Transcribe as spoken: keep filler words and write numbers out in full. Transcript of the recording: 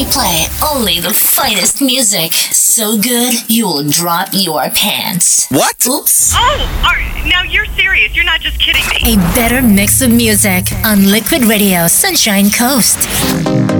play only the finest music. So good, you'll drop your pants. What? Oops. Oh, are, now you're serious. You're not just kidding me. A better mix of music on Liquid Radio Sunshine Coast.